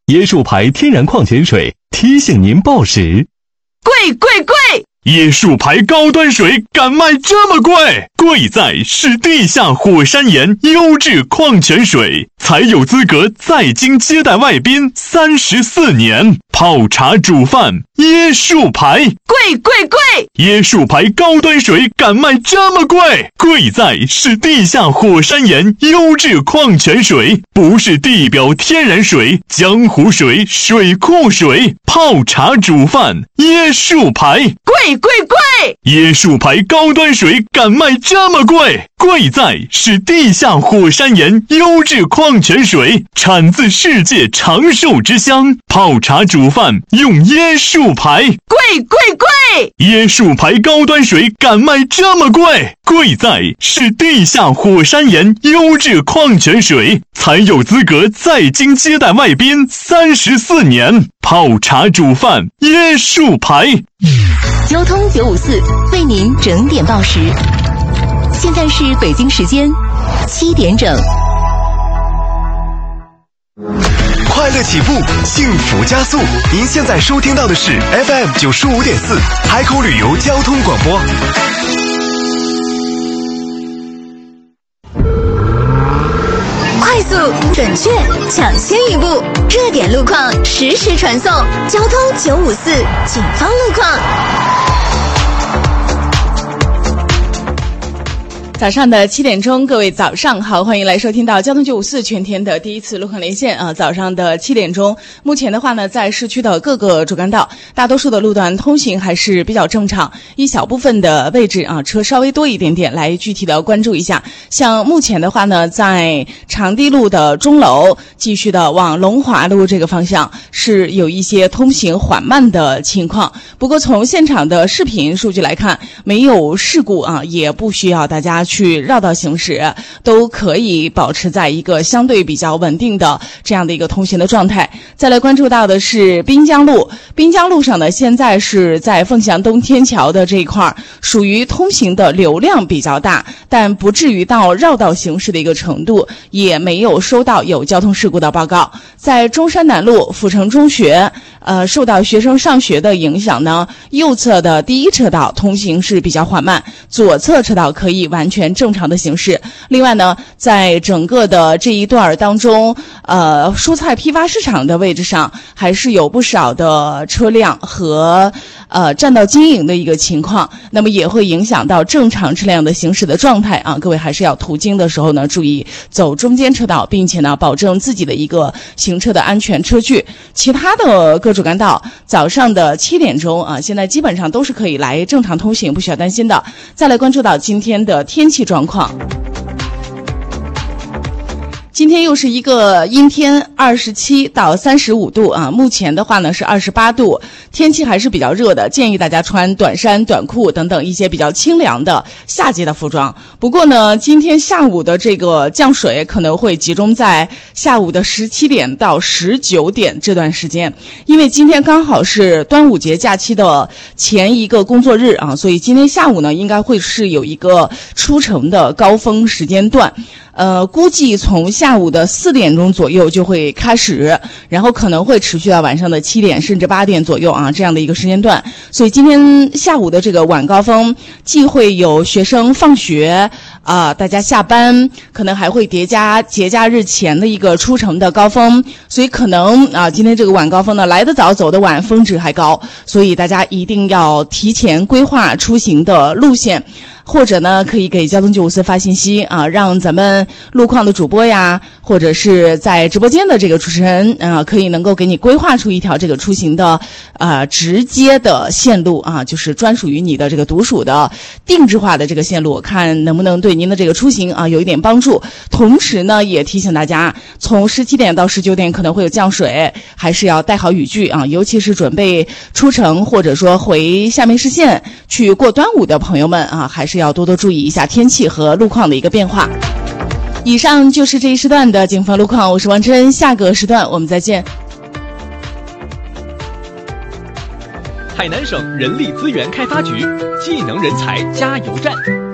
椰树牌天然矿泉水提醒您报时。 贵贵贵！ 椰树牌高端水敢卖这么贵？贵在是地下火山岩优质矿泉水，才有资格在京接待外宾34年。泡茶煮饭，椰树牌， 贵贵贵！ 椰树牌高端水敢卖这么贵？贵在是地下火山岩优质矿泉水，不是地表天然水、江湖水、水库水。泡茶煮饭，椰树牌， 贵贵贵！ 椰树牌高端水敢卖这么贵？贵在是地下火山岩优质矿泉水，产自世界长寿之乡。泡茶煮饭用椰树牌， 贵贵贵！ 椰树牌高端水敢卖这么贵？贵在是地下火山岩优质矿泉水，才有资格在京接待外宾34年。泡茶煮饭，椰树牌。 交通954为您整点报时，现在是北京时间7点整。 快乐起步，幸福加速。您现在收听到的是 FM 95.4海口旅游交通广播。 快速、准确、抢先一步，热点路况实时传送。交通954警方路况。 早上的7点钟，各位早上好，欢迎来收听到交通954全天的第一次路况连线啊！早上的7点钟，目前的话呢，在市区的各个主干道，大多数的路段通行还是比较正常，一小部分的位置啊，车稍微多一点点，来具体的关注一下。像目前的话呢，在长堤路的钟楼，继续的往龙华路这个方向是有一些通行缓慢的情况。不过从现场的视频数据来看，没有事故啊，也不需要大家去绕道行驶，都可以保持在一个相对比较稳定的这样的一个通行的状态。再来关注到的是滨江路，滨江路上呢，现在是在凤翔东天桥的这一块，属于通行的流量比较大，但不至于到绕道行驶的一个程度，也没有收到有交通事故的报告。在中山南路阜成中学，受到学生上学的影响呢，右侧的第一车道通行是比较缓慢，左侧车道可以完全正常的行驶。另外呢，在整个的这一段当中，蔬菜批发市场的位置上，还是有不少的车辆和占道经营的一个情况，那么也会影响到正常车辆的行驶的状态啊。各位还是要途经的时候呢，注意走中间车道，并且呢，保证自己的一个行车的安全车距。其他的各主干道，早上的7点钟啊，现在基本上都是可以来正常通行，不需要担心的。再来关注到今天的天气状况。今天又是一个阴天，27到35度啊，目前的话呢是28度，天气还是比较热的，建议大家穿短衫、短裤等等一些比较清凉的夏季的服装。不过呢，今天下午的这个降水可能会集中在下午的17点到19点这段时间，因为今天刚好是端午节假期的前一个工作日啊，所以今天下午呢应该会是有一个出城的高峰时间段。估计从下午的4点钟左右就会开始，然后可能会持续到晚上的7点甚至8点左右啊，这样的一个时间段。所以今天下午的这个晚高峰，既会有学生放学大家下班，可能还会叠加节假日前的一个出城的高峰，所以可能今天这个晚高峰呢，来得早走得晚，峰值还高，所以大家一定要提前规划出行的路线。或者呢，可以给交通954发信息啊，让咱们路况的主播呀，或者是在直播间的这个主持人可以能够给你规划出一条这个出行的直接的线路啊，就是专属于你的这个独属的定制化的这个线路，看能不能对您的这个出行有一点帮助。同时呢，也提醒大家，从17点到19点可能会有降水，还是要带好雨具啊，尤其是准备出城或者说回下面市县去过端午的朋友们啊，还是要多多注意一下天气和路况的一个变化。以上就是这一时段的警方路况，我是王真，下个时段我们再见。 海南省人力资源开发局技能人才加油站。